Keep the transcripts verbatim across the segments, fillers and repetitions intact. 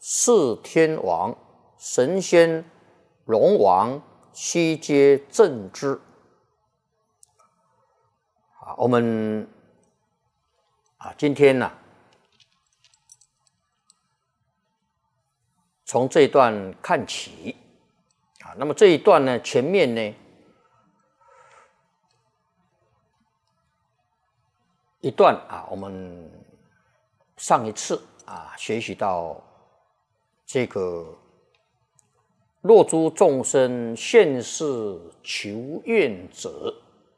四天王、神仙、龙王悉皆正之。啊，我们啊，今天呢、啊，从这一段看起啊，那么这一段呢，前面呢一段啊，我们上一次啊学习到这个若诸众生现世求愿者，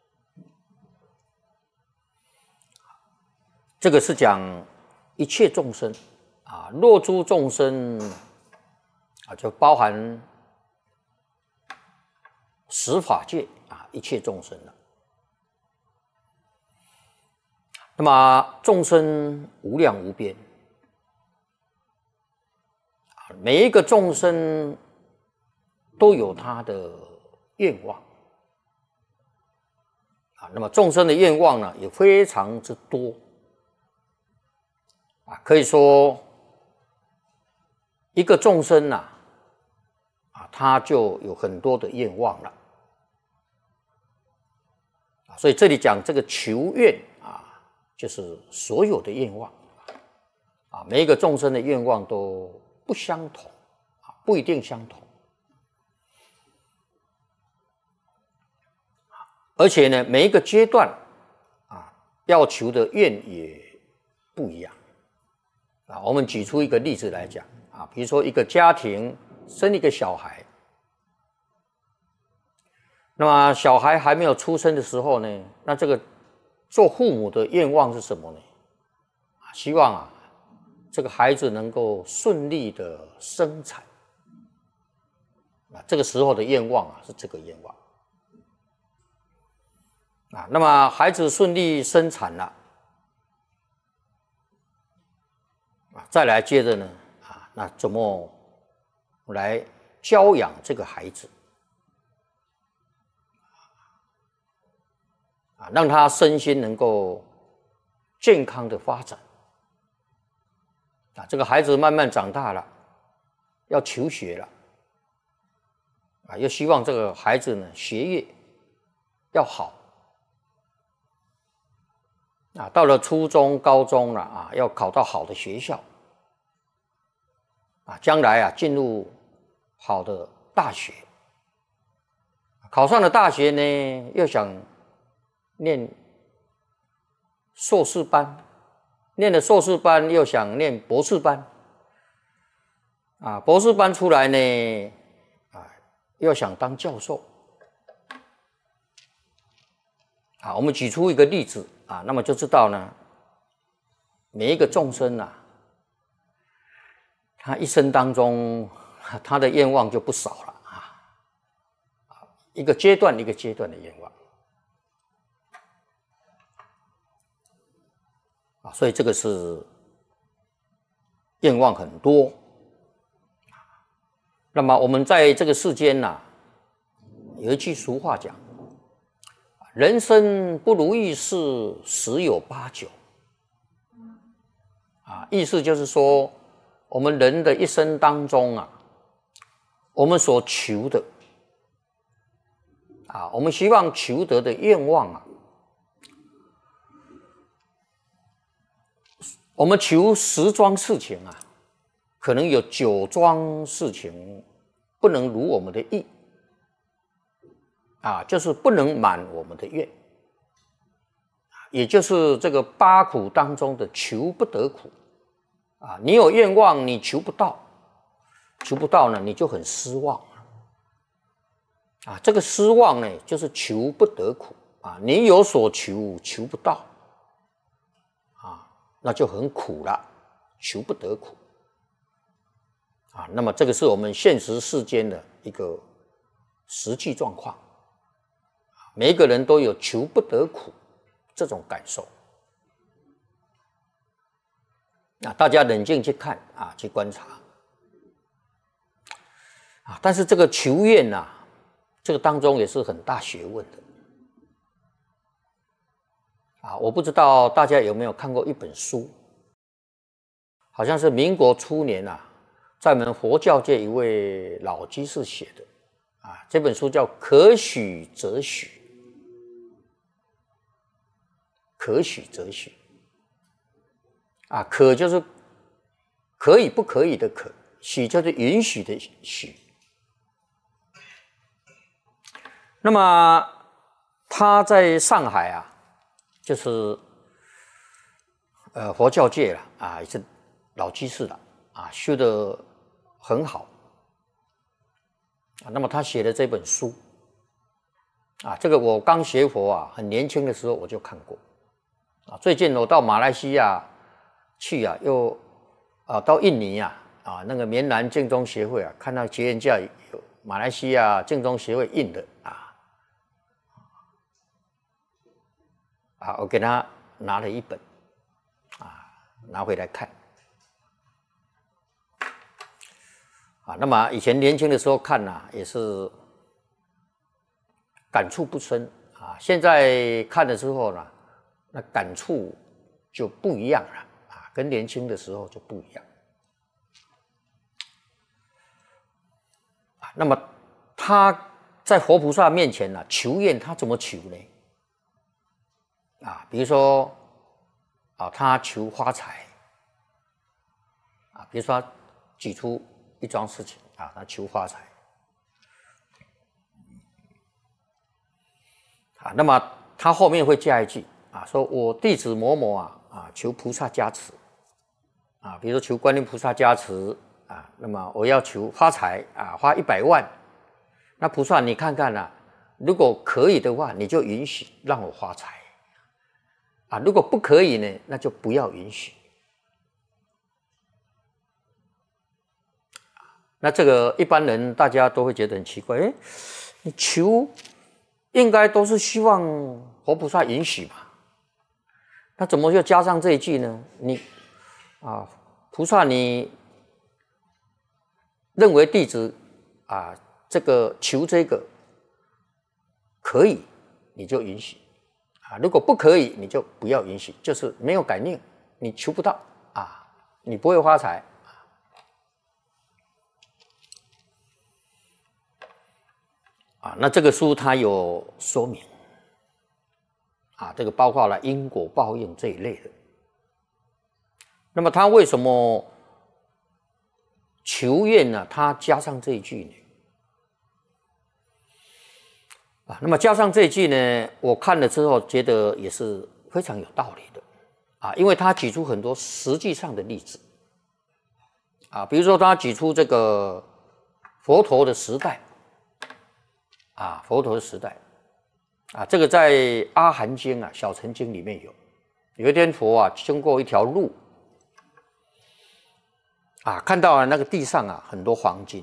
这个是讲一切众生啊，若诸众生啊，就包含十法界啊，一切众生了。那么众生无量无边，每一个众生都有他的愿望啊。那么众生的愿望呢，也非常之多啊。可以说，一个众生呐，啊，他就有很多的愿望了。所以这里讲这个求愿啊，就是所有的愿望啊，每一个众生的愿望都不相同啊，不一定相同。而且呢，每一个阶段啊，要求的愿也不一样啊。我们举出一个例子来讲啊，比如说一个家庭生一个小孩，那么小孩还没有出生的时候呢，那这个做父母的愿望是什么呢？啊，希望啊，这个孩子能够顺利的生产啊，这个时候的愿望啊是这个愿望啊。那么孩子顺利生产了啊，再来接着呢啊，那怎么来教养这个孩子啊，让他身心能够健康的发展啊。这个孩子慢慢长大了，要求学了啊，又希望这个孩子呢学业要好啊。到了初中、高中了啊，要考到好的学校啊，将来啊进入好的大学。考上了大学呢，又想念硕士班，念了硕士班又想念博士班啊，博士班出来呢啊，又想当教授啊。我们举出一个例子啊，那么就知道呢，每一个众生啊，他一生当中他的愿望就不少了啊，一个阶段一个阶段的愿望。所以这个是愿望很多。那么我们在这个世间呐、啊，有一句俗话讲：“人生不如意事十有八九。”啊，意思就是说，我们人的一生当中啊，我们所求的啊，我们希望求得的愿望啊，我们求十桩事情啊，可能有九桩事情不能如我们的意啊，就是不能满我们的愿，也就是这个八苦当中的求不得苦啊。你有愿望，你求不到，求不到呢，你就很失望啊。这个失望呢，就是求不得苦啊。你有所求，求不到。那就很苦了，求不得苦啊。那么这个是我们现实世间的一个实际状况，每一个人都有求不得苦这种感受。啊，大家冷静去看啊，去观察啊。但是这个求愿啊，这个当中也是很大学问的。啊，我不知道大家有没有看过一本书，好像是民国初年啊， 在我们佛教界一位老居士写的啊，这本书叫《可许则许》，可许则许啊，可就是可以不可以的可，许就是允许的许。那么他在上海啊，就是呃佛教界了啊，也是老居士了啊，修得很好啊。那么他写的这本书啊，这个我刚学佛啊，很年轻的时候我就看过啊。最近我到马来西亚去啊，又啊到印尼啊啊那个棉兰净宗协会啊，看到结缘架有马来西亚净宗协会印的啊。啊，我给他拿了一本，啊，拿回来看，啊，那么以前年轻的时候看呐、啊，也是感触不深啊，现在看了之后呢，那感触就不一样了啊，跟年轻的时候就不一样。啊，那么他在活菩萨面前呢、啊，求愿他怎么求呢？啊，比如说，啊，他求发财，啊，比如说他举出一桩事情啊，他求发财，啊，那么他后面会加一句啊，说我弟子某某啊啊求菩萨加持，啊，比如说求观音菩萨加持啊，那么我要求发财啊，花一百万，那菩萨你看看啊，如果可以的话，你就允许让我发财。啊，如果不可以呢，那就不要允许。那这个一般人大家都会觉得很奇怪，哎，你求应该都是希望活菩萨允许嘛，那怎么又加上这一句呢？你啊，菩萨你认为弟子啊这个求这个可以，你就允许。啊，如果不可以，你就不要允许，就是没有感应，你求不到啊，你不会发财啊。那这个书它有说明啊，这个包括了因果报应这一类的。那么他为什么求愿呢？他加上这一句呢？啊，那么加上这一句呢，我看了之后觉得也是非常有道理的啊，因为他举出很多实际上的例子啊，比如说他举出这个佛陀的时代啊，佛陀的时代啊，这个在《阿含经》啊、《小乘经》里面有，有一天佛啊经过一条路啊，看到了那个地上啊很多黄金。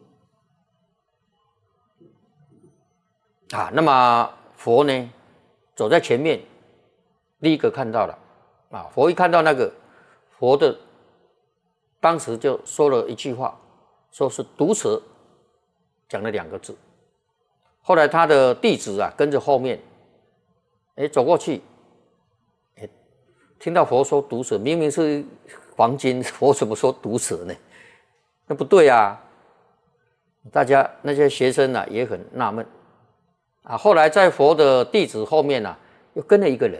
啊，那么佛呢，走在前面，第一个看到了，啊，佛一看到那个，佛的当时就说了一句话，说是毒蛇，讲了两个字。后来他的弟子啊跟着后面，哎走过去，哎听到佛说毒蛇，明明是黄金，佛怎么说毒蛇呢？那不对啊！大家那些学生啊也很纳闷。啊，后来在佛的弟子后面呢、啊，又跟了一个人。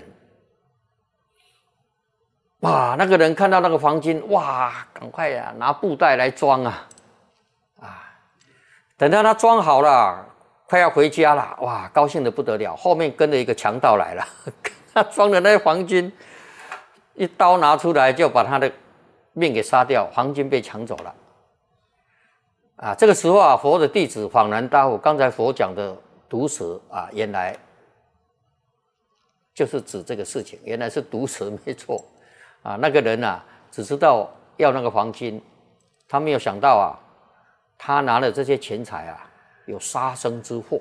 哇，那个人看到那个黄金，哇，赶快呀、啊，拿布袋来装啊！啊，等到他装好了，快要回家了，哇，高兴得不得了。后面跟了一个强盗来了，他装的那个黄金，一刀拿出来就把他的命给杀掉，黄金被抢走了。啊，这个时候啊，佛的弟子恍然大悟，刚才佛讲的。毒蛇啊，原来就是指这个事情，原来是毒蛇没错啊。那个人啊，只知道要那个黄金，他没有想到啊，他拿了这些钱财啊，有杀生之祸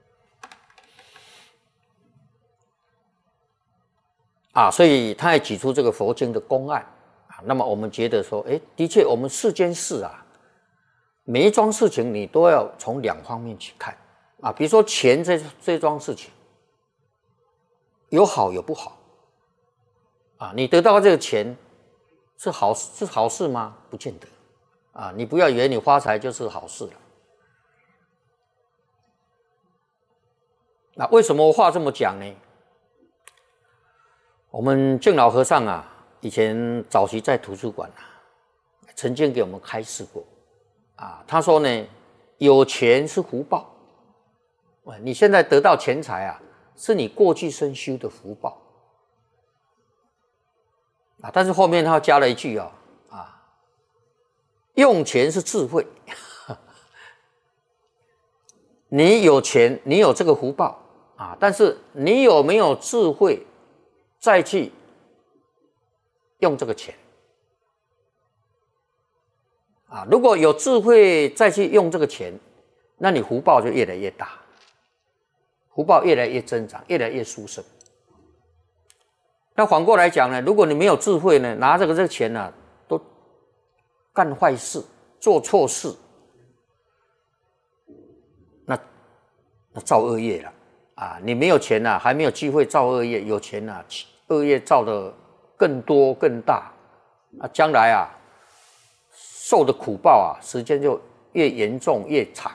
啊，所以他也举出这个佛经的公案啊。那么我们觉得说，哎，的确，我们世间事啊，每一桩事情你都要从两方面去看。啊，比如说钱这这桩事情，有好有不好，啊，你得到这个钱是好是好事吗？不见得， 啊，你不要以为你发财就是好事了。那为什么话这么讲呢？我们敬老和尚啊，以前早期在图书馆啊，曾经给我们开示过啊。他说呢，有钱是福报，你现在得到钱财啊，是你过去生修的福报啊。但是后面他加了一句啊，啊，用钱是智慧。你有钱，你有这个福报啊，但是你有没有智慧再去用这个钱啊？如果有智慧再去用这个钱，那你福报就越来越大，福报越来越增长，越来越殊胜。那反过来讲呢，如果你没有智慧呢，拿这个这个钱呢、啊，都干坏事，做错事，那那造恶业了啊！你没有钱啊，还没有机会造恶业，有钱啊，恶业造的更多更大啊，将来啊受的苦报啊，时间就越严重越长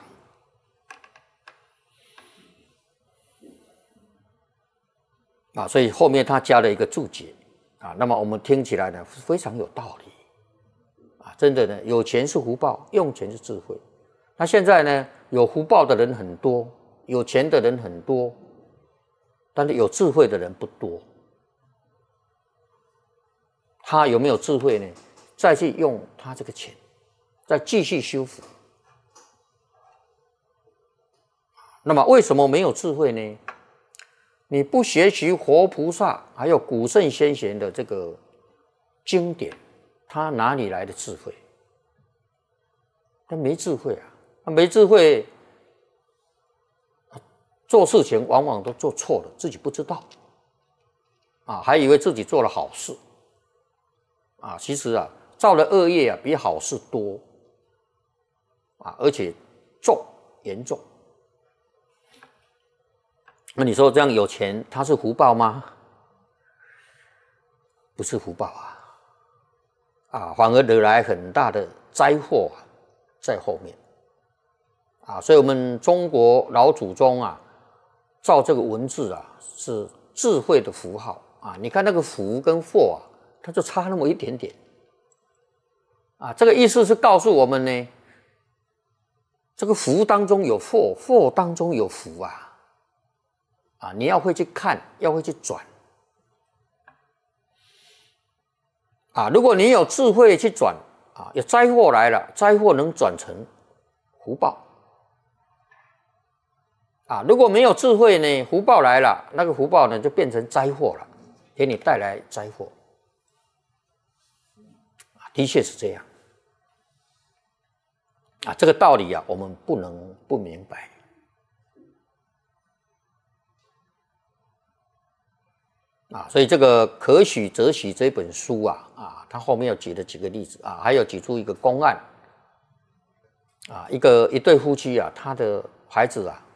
啊。所以后面他加了一个注解啊，那么我们听起来呢非常有道理啊，真的呢，有钱是福报，用钱是智慧。那现在呢，有福报的人很多，有钱的人很多，但是有智慧的人不多。他有没有智慧呢？再去用他这个钱，再继续修福。那么为什么没有智慧呢？你不学习活菩萨还有古圣先贤的这个经典，他哪里来的智慧？他没智慧啊！他没智慧，做事情往往都做错了，自己不知道啊，还以为自己做了好事啊，其实啊，造了恶业啊，比好事多啊，而且重严重。那你说这样有钱，他是福报吗？不是福报啊，啊，反而惹来很大的灾祸啊，在后面啊，所以我们中国老祖宗啊，造这个文字啊，是智慧的符号啊。你看那个福跟祸啊，它就差那么一点点啊。这个意思是告诉我们呢，这个福当中有祸，祸当中有福啊。啊，你要会去看，要会去转啊。如果你有智慧去转啊，有灾祸来了，灾祸能转成福报啊。如果没有智慧呢，福报来了，那个福报呢就变成灾祸了，给你带来灾祸啊。的确是这样啊，这个道理啊，我们不能不明白。啊，所以这个可许则许这本书啊，啊，他后面有举了几个例子啊，还有举出一个公案啊，一个一对夫妻啊，他的孩子啊，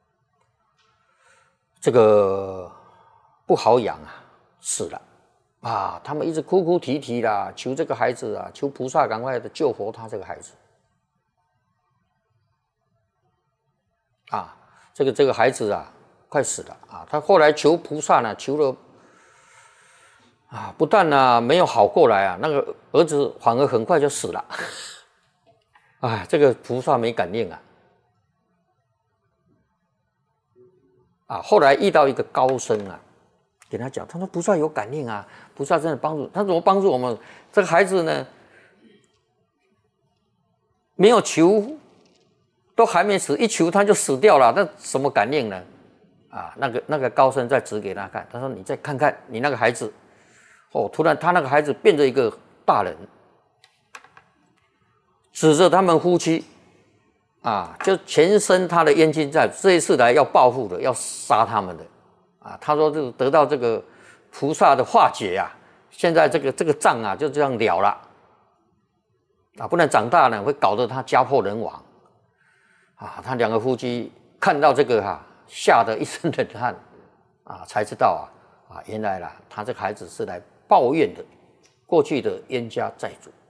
这个不好养啊，死了啊，他们一直哭哭啼啼啦，求这个孩子啊，求菩萨赶快的救活他这个孩子啊，这个这个孩子啊，快死了啊，他后来求菩萨呢，求了。啊，不但呢、啊、没有好过来啊，那个儿子反而很快就死了。哎，这个菩萨没感应啊。啊，后来遇到一个高僧啊，跟他讲，他说菩萨有感应啊，菩萨真的帮助他，怎么帮助我们？这个孩子呢，没有求，都还没死，一求他就死掉了，那什么感应呢？啊，那个那个高僧再指给他看，他说你再看看你那个孩子。哦，突然他那个孩子变成一个大人，指着他们夫妻啊，就全身他的冤亲债，这一次来要报复的，要杀他们的啊。他说就得到这个菩萨的化解啊，现在这个这个账啊就这样了了啊，不然长大呢会搞得他家破人亡啊。他两个夫妻看到这个哈、啊，吓得一身冷汗啊，才知道啊啊，原来啦，他这个孩子是来抱怨的过去的冤家债主。